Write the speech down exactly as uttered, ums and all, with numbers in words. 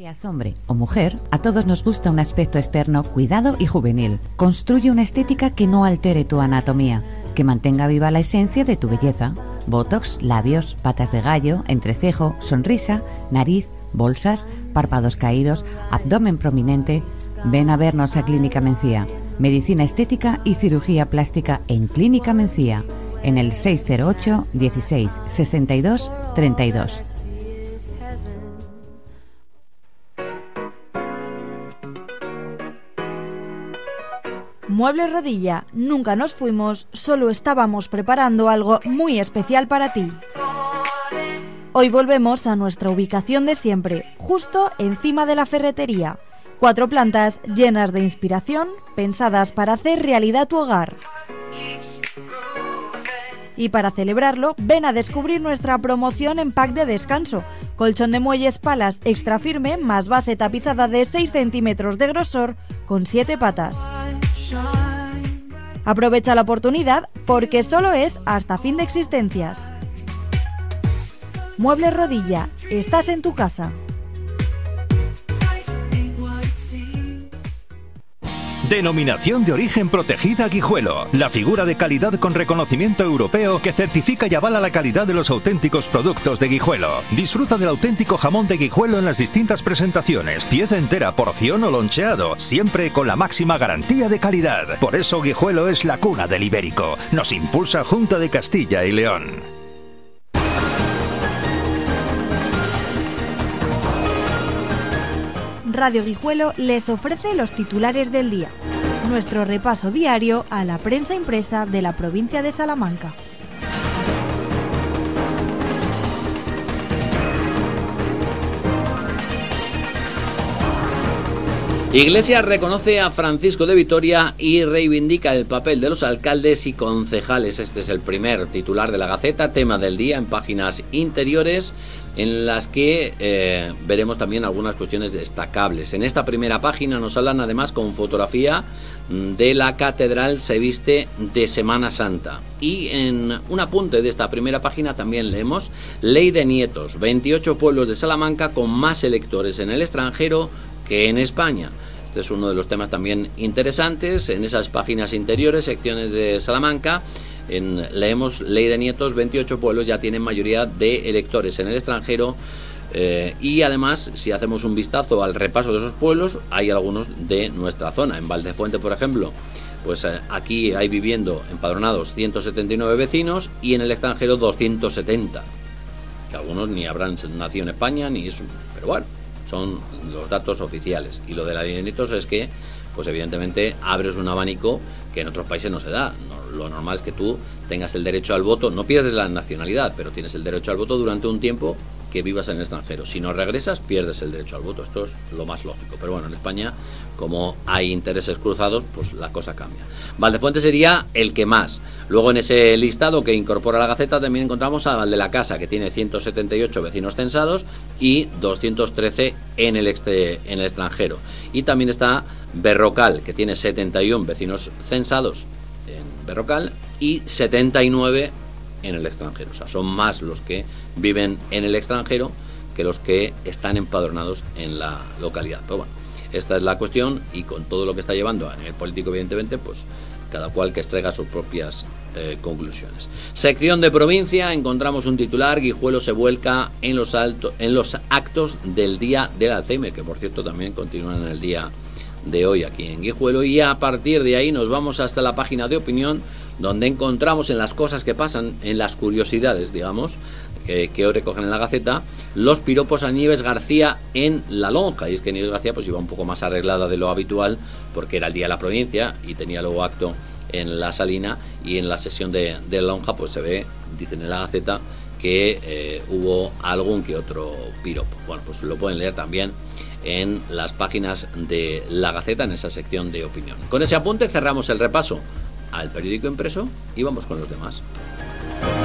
Seas hombre o mujer, a todos nos gusta un aspecto externo cuidado y juvenil. Construye una estética que no altere tu anatomía, que mantenga viva la esencia de tu belleza. Botox, labios, patas de gallo, entrecejo, sonrisa, nariz, bolsas, párpados caídos, abdomen prominente. Ven a vernos a Clínica Mencía. Medicina estética y cirugía plástica en Clínica Mencía, en el seis cero ocho, dieciséis, sesenta y dos, treinta y dos. Muebles Rodilla, nunca nos fuimos, solo estábamos preparando algo muy especial para ti. Hoy volvemos a nuestra ubicación de siempre, justo encima de la ferretería. Cuatro plantas llenas de inspiración, pensadas para hacer realidad tu hogar. Y para celebrarlo, ven a descubrir nuestra promoción en pack de descanso. Colchón de muelles palas extra firme más base tapizada de seis centímetros de grosor con siete patas. Aprovecha la oportunidad porque solo es hasta fin de existencias. Muebles Rodilla, estás en tu casa. Denominación de origen protegida Guijuelo. La figura de calidad con reconocimiento europeo que certifica y avala la calidad de los auténticos productos de Guijuelo. Disfruta del auténtico jamón de Guijuelo en las distintas presentaciones. Pieza entera, porción o loncheado. Siempre con la máxima garantía de calidad. Por eso Guijuelo es la cuna del ibérico. Nos impulsa Junta de Castilla y León. Radio Guijuelo les ofrece los titulares del día. Nuestro repaso diario a la prensa impresa de la provincia de Salamanca. Iglesias reconoce a Francisco de Vitoria y reivindica el papel de los alcaldes y concejales. Este es el primer titular de la Gaceta, tema del día en páginas interiores, en las que eh, veremos también algunas cuestiones destacables. En esta primera página nos hablan además con fotografía de la catedral se viste de Semana Santa. Y en un apunte de esta primera página también leemos Ley de Nietos, veintiocho pueblos de Salamanca con más electores en el extranjero que en España. Este es uno de los temas también interesantes. En esas páginas interiores, secciones de Salamanca, en, leemos Ley de Nietos, veintiocho pueblos ya tienen mayoría de electores en el extranjero, eh, y además, si hacemos un vistazo al repaso de esos pueblos, hay algunos de nuestra zona. En Valdefuente, por ejemplo, pues eh, aquí hay viviendo empadronados ciento setenta y nueve vecinos y en el extranjero doscientos setenta, que algunos ni habrán nacido en España, ni eso, pero bueno, son los datos oficiales. Y lo de la Ley de Nietos es que, pues evidentemente, abres un abanico que en otros países no se da. No, lo normal es que tú tengas el derecho al voto, no pierdes la nacionalidad, pero tienes el derecho al voto durante un tiempo que vivas en el extranjero. Si no regresas, pierdes el derecho al voto. Esto es lo más lógico. Pero bueno, en España, como hay intereses cruzados, pues la cosa cambia. Valdefuente sería el que más. Luego en ese listado que incorpora la Gaceta también encontramos a Val de la Casa, que tiene ciento setenta y ocho vecinos censados y doscientos trece en el, extre, en el extranjero. Y también está Berrocal, que tiene setenta y uno vecinos censados en Berrocal y setenta y nueve en el extranjero. O sea, son más los que viven en el extranjero que los que están empadronados en la localidad. Pero bueno, esta es la cuestión, y con todo lo que está llevando a nivel político, evidentemente, pues cada cual que extraiga sus propias eh, conclusiones. Sección de provincia, encontramos un titular: Guijuelo se vuelca en los, alto, en los actos del Día del Alzheimer, que por cierto también continúan en el día de hoy aquí en Guijuelo. Y a partir de ahí nos vamos hasta la página de opinión, donde encontramos en las cosas que pasan, en las curiosidades, digamos, que, que hoy recogen en la Gaceta, los piropos a Nieves García en La Lonja. Y es que Nieves García pues iba un poco más arreglada de lo habitual, porque era el Día de la Provincia y tenía luego acto en La Salina, y en la sesión de, de La Lonja pues se ve, dicen en la Gaceta, que eh, hubo algún que otro piropo. Bueno, pues lo pueden leer también en las páginas de la Gaceta, en esa sección de opinión. Con ese apunte cerramos el repaso al periódico impreso y vamos con los demás.